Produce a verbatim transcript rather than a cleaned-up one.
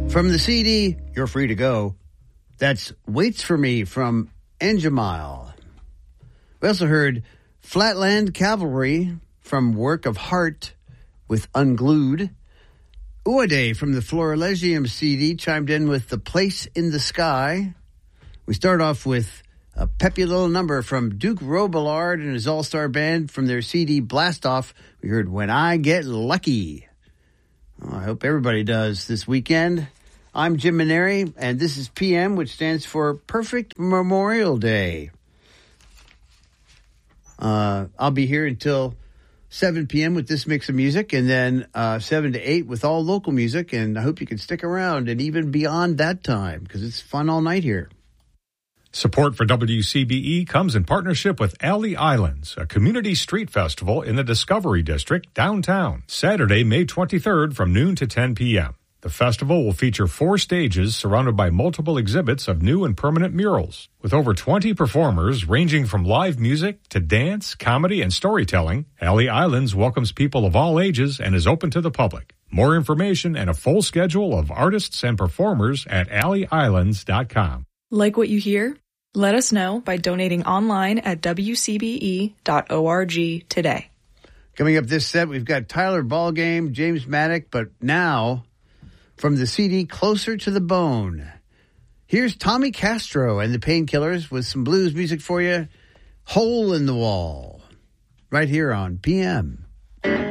From the C D, You're Free to Go. That's Waits for Me from Angemile. We also heard Flatland Cavalry from Work of Heart with Unglued. Uade from the Florilegium C D chimed in with The Place in the Sky. We start off with a peppy little number from Duke Robillard and his all-star band from their C D Blast Off. We heard When I Get Lucky. Well, I hope everybody does this weekend. I'm Jim Maneri, and this is P M, which stands for Perfect Memorial Day. Uh, I'll be here until seven p.m. with this mix of music, and then uh, seven to eight with all local music, and I hope you can stick around and even beyond that time, because it's fun all night here. Support for W C B E comes in partnership with Alley Islands, a community street festival in the Discovery District downtown, Saturday, May twenty-third from noon to ten p.m. The festival will feature four stages surrounded by multiple exhibits of new and permanent murals. With over twenty performers ranging from live music to dance, comedy, and storytelling, Alley Islands welcomes people of all ages and is open to the public. More information and a full schedule of artists and performers at alley islands dot com. Like what you hear? Let us know by donating online at w c b e dot org today. Coming up this set, we've got Tyler Ballgame, James Maddock, but now from the C D Closer to the Bone, here's Tommy Castro and the Painkillers with some blues music for you. Hole in the Wall, right here on P M.